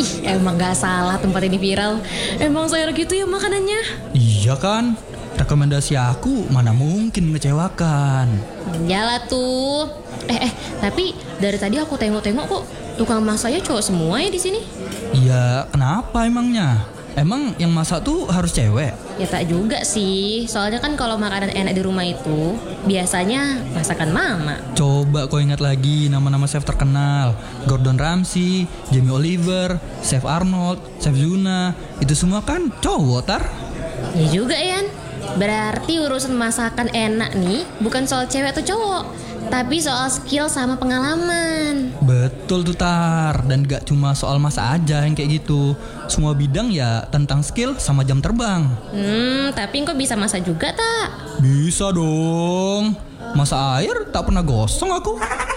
Emang gak salah tempat ini viral. Emang sayur gitu ya makanannya. Iya kan? Rekomendasi aku mana mungkin mengecewakan. Iyalah tuh. Tapi dari tadi aku tengok-tengok kok tukang masaknya cowok semua ya di sini. Iya, kenapa emangnya? Emang yang masak tuh harus cewek? Ya tak juga sih. Soalnya kan kalau makanan enak di rumah itu biasanya masakan mama. Coba kau ingat lagi nama-nama chef terkenal. Gordon Ramsay, Jamie Oliver, Chef Arnold, Chef Zuna. Itu semua kan cowok, Tar. Ya juga Yan. Berarti urusan masakan enak nih bukan soal cewek atau cowok, tapi soal skill sama pengalaman. Betul tuh, Tar. Dan gak cuma soal masak aja yang kayak gitu. Semua bidang ya tentang skill sama jam terbang. Tapi kok bisa masak juga tak? Bisa dong. Masak air tak pernah gosong aku.